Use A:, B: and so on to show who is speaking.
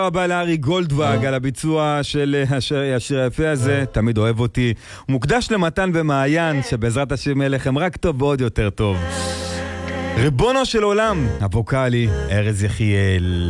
A: תודה רבה לארי גולדוואג על הביצוע של השיר היפה הזה, תמיד אוהב אותי. הוא מוקדש למתן ומעיין, שבעזרת השם יהיה לכם רק טוב ועוד יותר טוב. ריבונו של עולם, הווקלי, ארז יחיאל.